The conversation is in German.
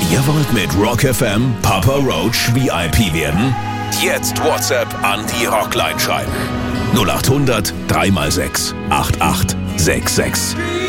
Ihr wollt mit Rock FM Papa Roach VIP werden? Jetzt WhatsApp an die Rockline schreiben. 0800 3x6 8866.